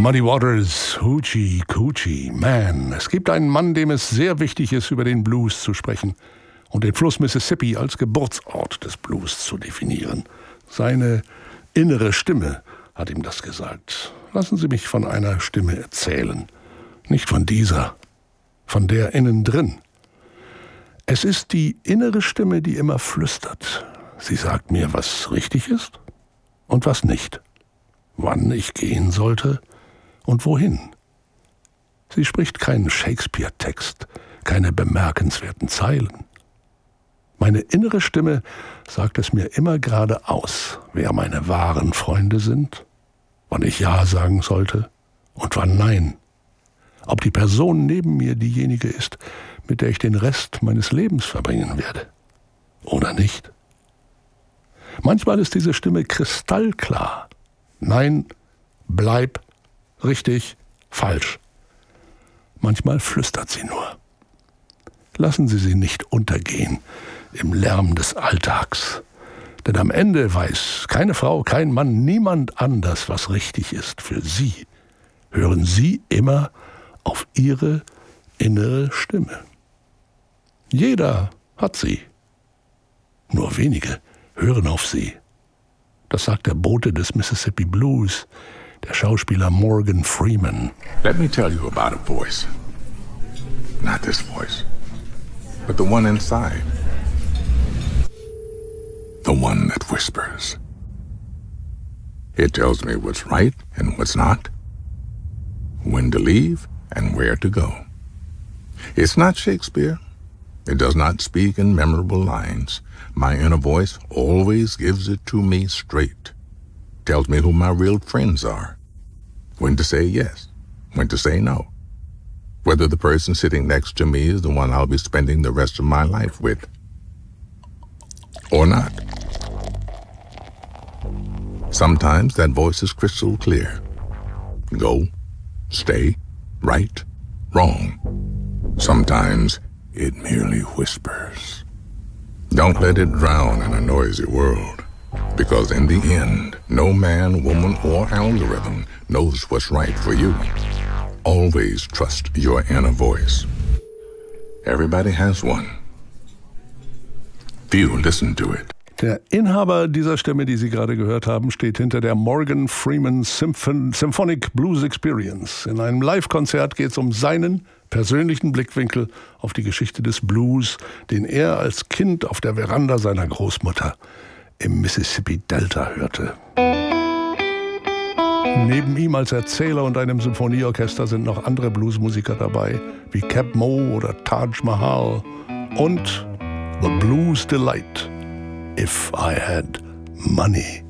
Muddy Waters, Hoochie Coochie Man. Es gibt einen Mann, dem es sehr wichtig ist, über den Blues zu sprechen und den Fluss Mississippi als Geburtsort des Blues zu definieren. Seine innere Stimme hat ihm das gesagt. Lassen Sie mich von einer Stimme erzählen. Nicht von dieser, von der innen drin. Es ist die innere Stimme, die immer flüstert. Sie sagt mir, was richtig ist und was nicht. Wann ich gehen sollte und wohin. Sie spricht keinen Shakespeare-Text, keine bemerkenswerten Zeilen. Meine innere Stimme sagt es mir immer geradeaus, wer meine wahren Freunde sind, wann ich Ja sagen sollte und wann Nein. Ob die Person neben mir diejenige ist, mit der ich den Rest meines Lebens verbringen werde oder nicht. Manchmal ist diese Stimme kristallklar. Nein, bleib, richtig, falsch. Manchmal flüstert sie nur. Lassen Sie sie nicht untergehen im Lärm des Alltags. Denn am Ende weiß keine Frau, kein Mann, niemand anders, was richtig ist für Sie. Hören Sie immer auf Ihre innere Stimme. Jeder hat sie. Nur wenige hören auf sie. Das sagt der Bote des Mississippi Blues, der Schauspieler Morgan Freeman. Let me tell you about a voice. Not this voice, but the one inside. The one that whispers. It tells me what's right and what's not, when to leave and where to go. It's not Shakespeare. It does not speak in memorable lines. My inner voice always gives it to me straight. Tells me who my real friends are. When to say yes, when to say no. Whether the person sitting next to me is the one I'll be spending the rest of my life with. Or not. Sometimes that voice is crystal clear. Go, stay, right, wrong. Sometimes it merely whispers. Don't let it drown in a noisy world, because in the end, no man, woman, or algorithm knows what's right for you. Always trust your inner voice. Everybody has one. Few listen to it. Der Inhaber dieser Stimme, die Sie gerade gehört haben, steht hinter der Morgan Freeman Symphonic Blues Experience. In einem Live-Konzert geht es um seinen persönlichen Blickwinkel auf die Geschichte des Blues, den er als Kind auf der Veranda seiner Großmutter im Mississippi-Delta hörte. Neben ihm als Erzähler und einem Symphonieorchester sind noch andere Bluesmusiker dabei, wie Cap Moe oder Taj Mahal und The Blues Delight, If I Had Money.